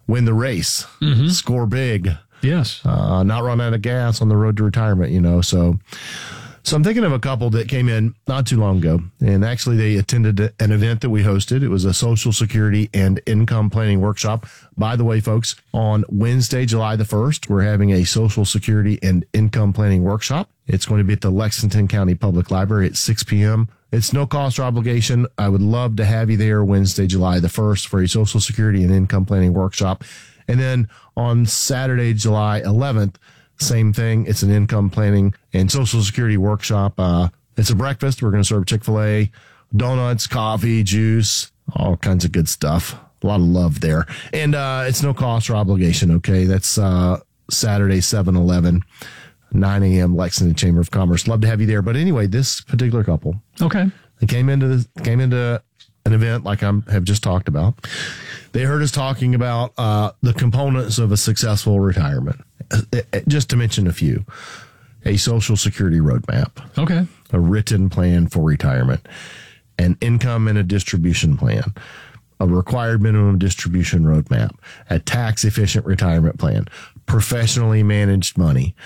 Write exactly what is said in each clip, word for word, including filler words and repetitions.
win the race, mm-hmm. score big. Yes. Uh, not run out of gas on the road to retirement, you know. So, so I'm thinking of a couple that came in not too long ago, and actually they attended an event that we hosted. It was a Social Security and Income Planning Workshop. By the way, folks, on Wednesday, July the first, we're having a Social Security and Income Planning Workshop. It's going to be at the Lexington County Public Library at six p.m. It's no cost or obligation. I would love to have you there Wednesday, July the first for a Social Security and Income Planning Workshop. And then on Saturday, July eleventh, same thing. It's an income planning and Social Security workshop. Uh, it's a breakfast. We're going to serve Chick-fil-A, donuts, coffee, juice, all kinds of good stuff. A lot of love there. And uh, it's no cost or obligation, okay? That's uh, Saturday, seven eleven, nine a.m., Lexington Chamber of Commerce. Love to have you there. But anyway, this particular couple, okay, they came into the, came into an event like I have just talked about. They heard us talking about uh, the components of a successful retirement. Just to mention a few: a Social Security roadmap, okay, a written plan for retirement, an income and a distribution plan, a required minimum distribution roadmap, a tax-efficient retirement plan, professionally managed money,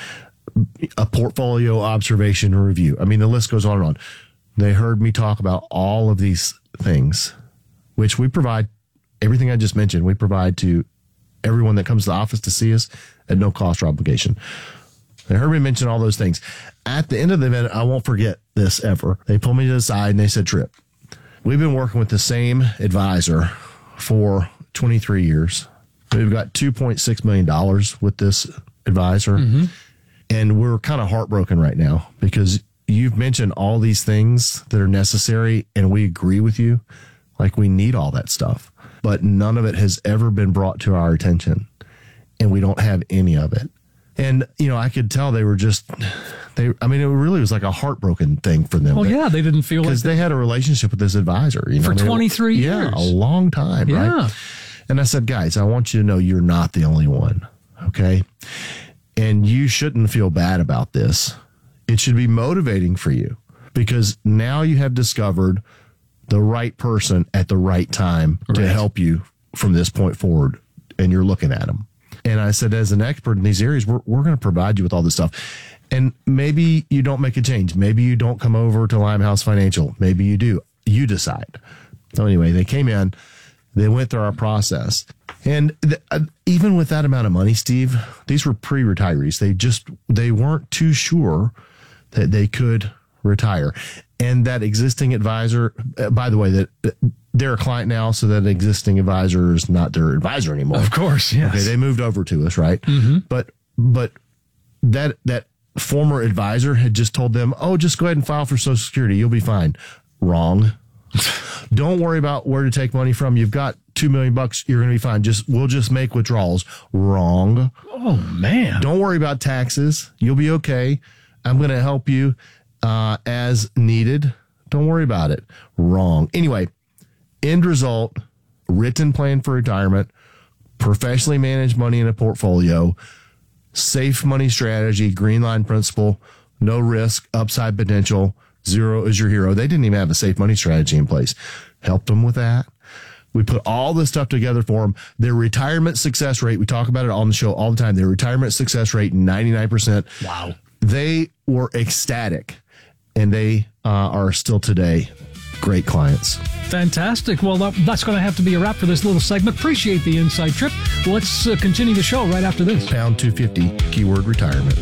a portfolio observation and review. I mean, the list goes on and on. They heard me talk about all of these things, which we provide. Everything I just mentioned, we provide to everyone that comes to the office to see us at no cost or obligation. They heard me mention all those things. At the end of the event, I won't forget this ever. They pulled me to the side and they said, Tripp, we've been working with the same advisor for twenty-three years. We've got two point six million dollars with this advisor. Mm-hmm. And we're kind of heartbroken right now because you've mentioned all these things that are necessary and we agree with you. Like we need all that stuff, but none of it has ever been brought to our attention and we don't have any of it. And, you know, I could tell they were just, they, I mean, it really was like a heartbroken thing for them. Well, that, yeah, they didn't feel like because they had a relationship with this advisor, you know, for twenty-three they, years. Yeah, a long time. Yeah. Right. And I said, guys, I want you to know you're not the only one. Okay. And you shouldn't feel bad about this. It should be motivating for you because now you have discovered the right person at the right time right. to help you from this point forward. And you're looking at them. And I said, as an expert in these areas, we're, we're going to provide you with all this stuff. And maybe you don't make a change. Maybe you don't come over to Limehouse Financial. Maybe you do. You decide. So anyway, they came in, they went through our process. And th- uh, even with that amount of money, Steve, these were pre-retirees. They just, they weren't too sure that they could retire. And that existing advisor, uh, by the way, that uh, they're a client now, so that existing advisor is not their advisor anymore. Of course, yes. Okay, they moved over to us, right? Mm-hmm. But but that that former advisor had just told them, oh, just go ahead and file for Social Security. You'll be fine. Wrong. Don't worry about where to take money from. You've got two million bucks. You're going to be fine. Just we'll just make withdrawals. Wrong. Oh, man. Don't worry about taxes. You'll be okay. I'm going to help you uh, as needed. Don't worry about it. Wrong. Anyway, end result, written plan for retirement, professionally managed money in a portfolio, safe money strategy, green line principle, no risk, upside potential, zero is your hero. They didn't even have a safe money strategy in place. Helped them with that. We put all this stuff together for them. Their retirement success rate, we talk about it on the show all the time. Their retirement success rate, ninety-nine percent. Wow. They were ecstatic, and they uh, are still today great clients. Fantastic. Well, that, that's going to have to be a wrap for this little segment. Appreciate the inside trip. Let's uh, continue the show right after this. Pound two fifty, keyword retirement.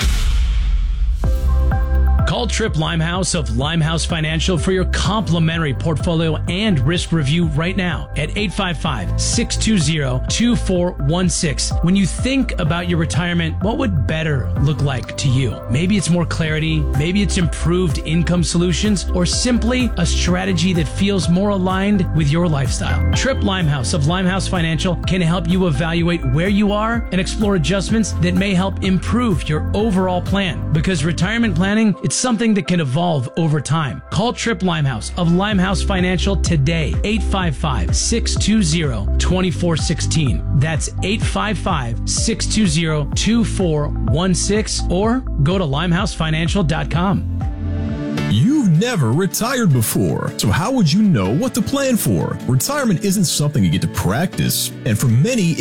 Call Tripp Limehouse of Limehouse Financial for your complimentary portfolio and risk review right now at eight five five, six two zero, two four one six. When you think about your retirement, what would better look like to you? Maybe it's more clarity, maybe it's improved income solutions, or simply a strategy that feels more aligned with your lifestyle. Tripp Limehouse of Limehouse Financial can help you evaluate where you are and explore adjustments that may help improve your overall plan. Because retirement planning, it's something that can evolve over time. Call Tripp Limehouse of Limehouse Financial today, eight five five, six two zero, two four one six. That's eight five five, six two zero, two four one six, or go to limehouse financial dot com. You've never retired before, so how would you know what to plan for? Retirement isn't something you get to practice, and for many,